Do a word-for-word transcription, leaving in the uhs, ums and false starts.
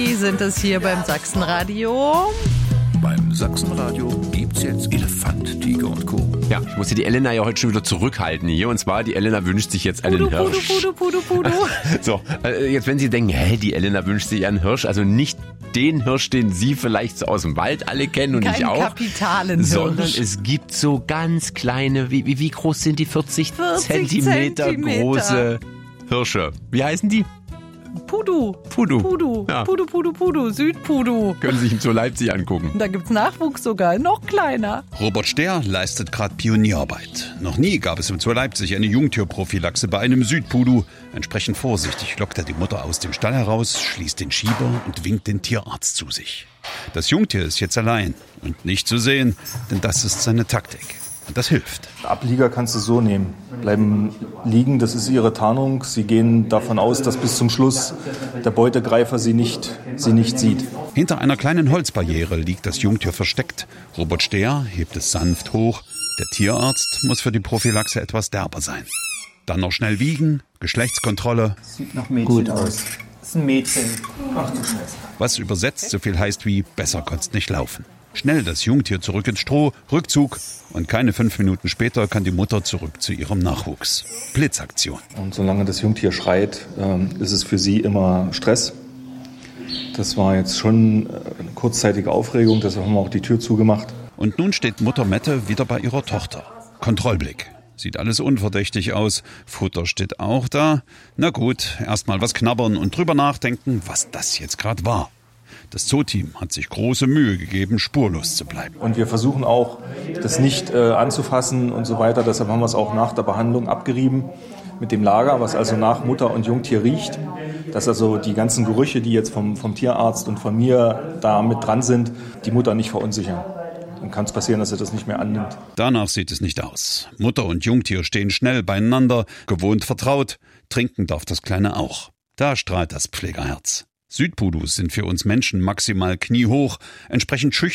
Die sind es hier beim Sachsenradio. Beim Sachsenradio gibt's jetzt Elefant, Tiger und Co. Ja, ich muss die Elena ja heute schon wieder zurückhalten hier. Und zwar, die Elena wünscht sich jetzt einen Pudu, Hirsch. Pudu, Pudu, Pudu, Pudu. So, äh, jetzt wenn Sie denken, hä, die Elena wünscht sich einen Hirsch. Also nicht den Hirsch, den Sie vielleicht so aus dem Wald alle kennen und Kein ich auch. kapitalen Hirsch. Sondern es gibt so ganz kleine, wie, wie, wie groß sind die? vierzig, vierzig Zentimeter, Zentimeter große Hirsche. Wie heißen die? Pudu. Pudu. Pudu. Ja. Pudu, Pudu, Pudu. Südpudu. Können Sie sich im Zoo Leipzig angucken. Und da gibt's Nachwuchs sogar, noch kleiner. Robert Stehr leistet gerade Pionierarbeit. Noch nie gab es im Zoo Leipzig eine Jungtierprophylaxe bei einem Südpudu. Entsprechend vorsichtig lockt er die Mutter aus dem Stall heraus, schließt den Schieber und winkt den Tierarzt zu sich. Das Jungtier ist jetzt allein und nicht zu sehen, denn das ist seine Taktik. Und das hilft. Ablieger kannst du so nehmen. Bleiben liegen, das ist ihre Tarnung. Sie gehen davon aus, dass bis zum Schluss der Beutegreifer sie nicht, sie nicht sieht. Hinter einer kleinen Holzbarriere liegt das Jungtier versteckt. Robert Stehr hebt es sanft hoch. Der Tierarzt muss für die Prophylaxe etwas derber sein. Dann noch schnell wiegen, Geschlechtskontrolle. Sieht nach Mädchen gut aus. Das ist ein Mädchen. Ach du Scheiße. Was übersetzt so viel heißt wie, besser konnt's nicht laufen. Schnell das Jungtier zurück ins Stroh, Rückzug und keine fünf Minuten später kann die Mutter zurück zu ihrem Nachwuchs. Blitzaktion. Und solange das Jungtier schreit, ist es für sie immer Stress. Das war jetzt schon eine kurzzeitige Aufregung, deshalb haben wir auch die Tür zugemacht. Und nun steht Mutter Mette wieder bei ihrer Tochter. Kontrollblick. Sieht alles unverdächtig aus. Futter steht auch da. Na gut, erstmal was knabbern und drüber nachdenken, was das jetzt gerade war. Das Zooteam hat sich große Mühe gegeben, spurlos zu bleiben. Und wir versuchen auch, das nicht äh, anzufassen und so weiter. Deshalb haben wir es auch nach der Behandlung abgerieben mit dem Lager, was also nach Mutter und Jungtier riecht. Dass also die ganzen Gerüche, die jetzt vom, vom Tierarzt und von mir da mit dran sind, die Mutter nicht verunsichern. Dann kann es passieren, dass er das nicht mehr annimmt. Danach sieht es nicht aus. Mutter und Jungtier stehen schnell beieinander, gewohnt vertraut. Trinken darf das Kleine auch. Da strahlt das Pflegerherz. Südpudus sind für uns Menschen maximal kniehoch, entsprechend schüchtern.